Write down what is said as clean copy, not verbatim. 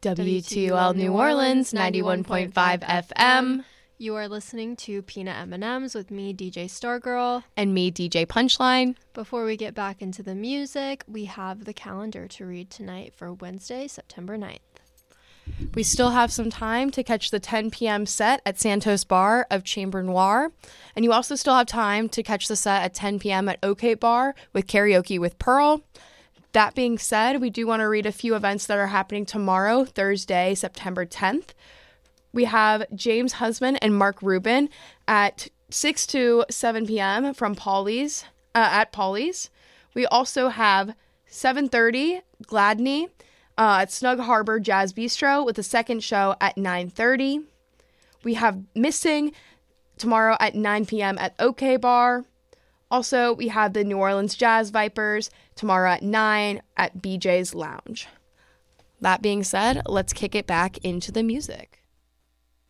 WTUL New Orleans, 91.5 FM. You are listening to Peanut M&Ms with me, DJ Stargirl. And me, DJ Punchline. Before we get back into the music, we have the calendar to read tonight for Wednesday, September 9th. We still have some time to catch the 10 p.m. set at Santos Bar of Chamber Noir. And you also still have time to catch the set at 10 p.m. at OK Bar with Karaoke with Pearl. That being said, we do want to read a few events that are happening tomorrow, Thursday, September 10th. We have James Husband and Mark Rubin at 6 to 7 p.m. from Polly's at Polly's. We also have 7:30 Gladney at Snug Harbor Jazz Bistro with a second show at 9:30. We have Missing tomorrow at 9 p.m. at OK Bar. Also, we have the New Orleans Jazz Vipers tomorrow at 9 at BJ's Lounge. That being said, let's kick it back into the music.